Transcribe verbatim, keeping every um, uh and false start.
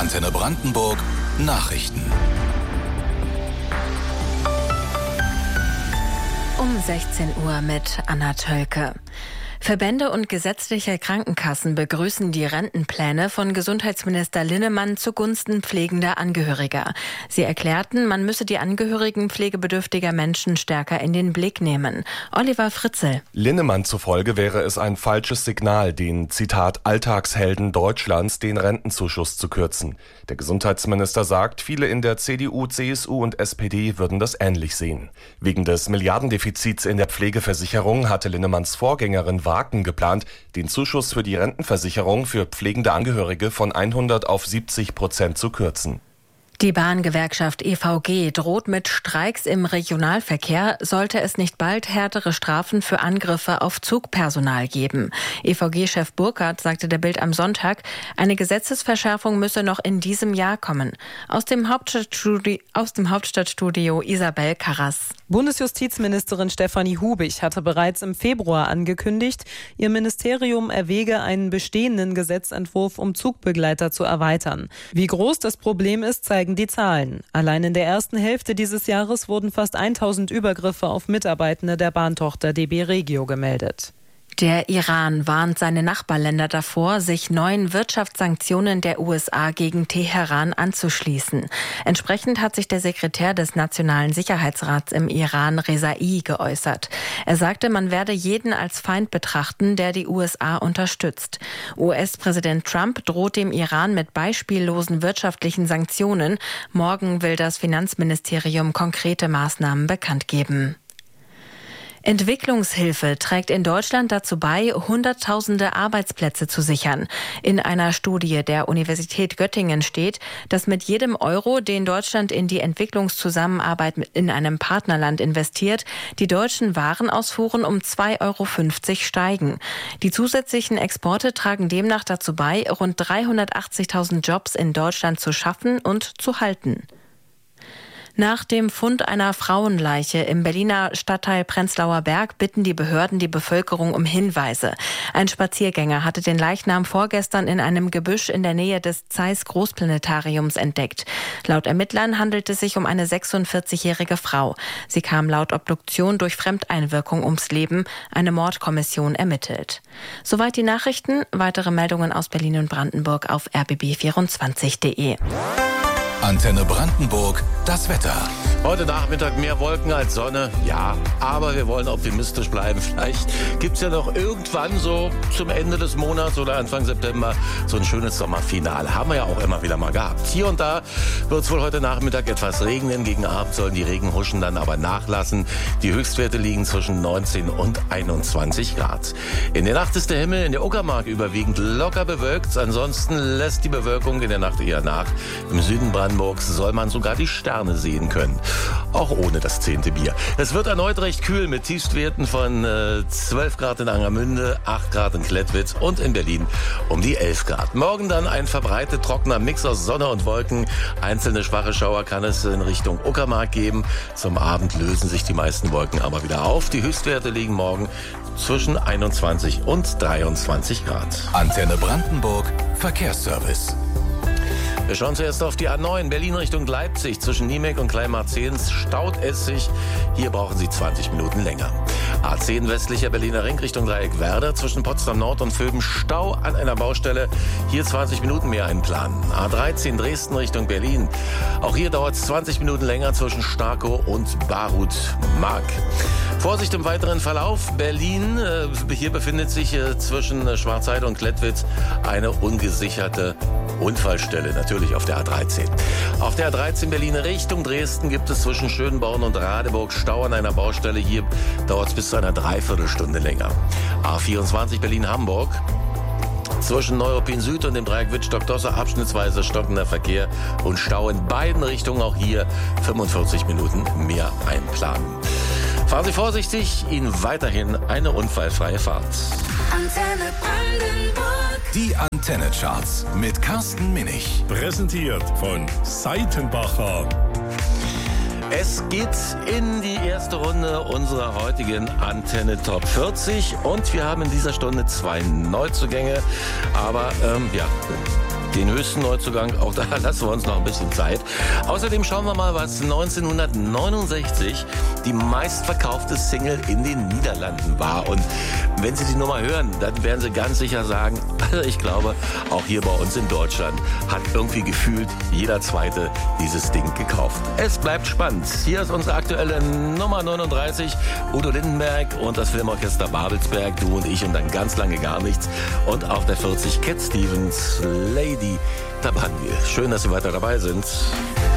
Antenne Brandenburg Nachrichten. Um sechzehn Uhr mit Anna Tölke. Verbände und gesetzliche Krankenkassen begrüßen die Rentenpläne von Gesundheitsminister Linnemann zugunsten pflegender Angehöriger. Sie erklärten, man müsse die Angehörigen pflegebedürftiger Menschen stärker in den Blick nehmen. Oliver Fritzel. Linnemann zufolge wäre es ein falsches Signal, den, Zitat, Alltagshelden Deutschlands den Rentenzuschuss zu kürzen. Der Gesundheitsminister sagt, viele in der C D U, C S U und S P D würden das ähnlich sehen. Wegen des Milliardendefizits in der Pflegeversicherung hatte Linnemanns Vorgängerin Wagen geplant, den Zuschuss für die Rentenversicherung für pflegende Angehörige von hundert auf siebzig Prozent zu kürzen. Die Bahngewerkschaft E V G droht mit Streiks im Regionalverkehr, sollte es nicht bald härtere Strafen für Angriffe auf Zugpersonal geben. E V G-Chef Burkhardt sagte der Bild am Sonntag, eine Gesetzesverschärfung müsse noch in diesem Jahr kommen. Aus dem Hauptstadtstudio, aus dem Hauptstadtstudio Isabel Karras. Bundesjustizministerin Stefanie Hubig hatte bereits im Februar angekündigt, ihr Ministerium erwäge einen bestehenden Gesetzentwurf, um Zugbegleiter zu erweitern. Wie groß das Problem ist, zeigen die Zahlen. Allein in der ersten Hälfte dieses Jahres wurden fast tausend Übergriffe auf Mitarbeitende der Bahntochter D B Regio gemeldet. Der Iran warnt seine Nachbarländer davor, sich neuen Wirtschaftssanktionen der U S A gegen Teheran anzuschließen. Entsprechend hat sich der Sekretär des Nationalen Sicherheitsrats im Iran, Rezai, geäußert. Er sagte, man werde jeden als Feind betrachten, der die U S A unterstützt. U S-Präsident Trump droht dem Iran mit beispiellosen wirtschaftlichen Sanktionen. Morgen will das Finanzministerium konkrete Maßnahmen bekannt geben. Entwicklungshilfe trägt in Deutschland dazu bei, Hunderttausende Arbeitsplätze zu sichern. In einer Studie der Universität Göttingen steht, dass mit jedem Euro, den Deutschland in die Entwicklungszusammenarbeit in einem Partnerland investiert, die deutschen Warenausfuhren um zwei Euro fünfzig steigen. Die zusätzlichen Exporte tragen demnach dazu bei, rund dreihundertachtzigtausend Jobs in Deutschland zu schaffen und zu halten. Nach dem Fund einer Frauenleiche im Berliner Stadtteil Prenzlauer Berg bitten die Behörden die Bevölkerung um Hinweise. Ein Spaziergänger hatte den Leichnam vorgestern in einem Gebüsch in der Nähe des Zeiss Großplanetariums entdeckt. Laut Ermittlern handelt es sich um eine sechsundvierzigjährige Frau. Sie kam laut Obduktion durch Fremdeinwirkung ums Leben. Eine Mordkommission ermittelt. Soweit die Nachrichten. Weitere Meldungen aus Berlin und Brandenburg auf r b b vierundzwanzig punkt de. Antenne Brandenburg, das Wetter. Heute Nachmittag mehr Wolken als Sonne, ja, aber wir wollen optimistisch bleiben. Vielleicht gibt's ja noch irgendwann so zum Ende des Monats oder Anfang September so ein schönes Sommerfinale. Haben wir ja auch immer wieder mal gehabt. Hier und da wird's wohl heute Nachmittag etwas regnen. Gegen Abend sollen die Regenhuschen dann aber nachlassen. Die Höchstwerte liegen zwischen neunzehn und einundzwanzig Grad. In der Nacht ist der Himmel in der Uckermark überwiegend locker bewölkt. Ansonsten lässt die Bewölkung in der Nacht eher nach. Im Süden Brandenburgs soll man sogar die Sterne sehen können. Auch ohne das zehnte Bier. Es wird erneut recht kühl mit Tiefstwerten von äh, zwölf Grad in Angermünde, acht Grad in Klettwitz und in Berlin um die elf Grad. Morgen dann ein verbreitet trockener Mix aus Sonne und Wolken. Einzelne schwache Schauer kann es in Richtung Uckermark geben. Zum Abend lösen sich die meisten Wolken aber wieder auf. Die Höchstwerte liegen morgen zwischen einundzwanzig und dreiundzwanzig Grad. Antenne Brandenburg, Verkehrsservice. Wir schauen zuerst auf die A neun, Berlin Richtung Leipzig. Zwischen Niemek und Kleinmarzehns staut es sich. Hier brauchen Sie zwanzig Minuten länger. A zehn westlicher Berliner Ring Richtung Dreieck Werder. Zwischen Potsdam Nord und Vöben Stau an einer Baustelle. Hier zwanzig Minuten mehr einplanen. A dreizehn Dresden Richtung Berlin. Auch hier dauert es zwanzig Minuten länger zwischen Starkow und Barut-Mark. Vorsicht im weiteren Verlauf. Berlin, äh, hier befindet sich äh, zwischen äh, Schwarzheide und Klettwitz eine ungesicherte Unfallstelle, natürlich auf der A dreizehn. Auf der A dreizehn Berlin Richtung Dresden gibt es zwischen Schönborn und Radeburg Stau an einer Baustelle. Hier dauert es bis zu einer Dreiviertelstunde länger. A vierundzwanzig Berlin-Hamburg. Zwischen Neuruppin Süd und dem Dreieck Wittstock-Dosse abschnittsweise stockender Verkehr und Stau in beiden Richtungen. Auch hier fünfundvierzig Minuten mehr einplanen. Fahren Sie vorsichtig, Ihnen weiterhin eine unfallfreie Fahrt. Antenne Brandenburg. Die Antenne-Charts mit Carsten Minich. Präsentiert von Seitenbacher. Es geht in die erste Runde unserer heutigen Antenne Top vierzig und wir haben in dieser Stunde zwei Neuzugänge, aber ähm, ja, Den höchsten Neuzugang, auch da lassen wir uns noch ein bisschen Zeit. Außerdem schauen wir mal, was neunzehnhundertneunundsechzig die meistverkaufte Single in den Niederlanden war. Und wenn Sie die Nummer hören, dann werden Sie ganz sicher sagen, also ich glaube, auch hier bei uns in Deutschland hat irgendwie gefühlt jeder Zweite dieses Ding gekauft. Es bleibt spannend. Hier ist unsere aktuelle Nummer neununddreißig, Udo Lindenberg und das Filmorchester Babelsberg, du und ich und dann ganz lange gar nichts. Und auf der vierzig Cat Stevens, Lady, da waren wir. Schön, dass Sie weiter dabei sind.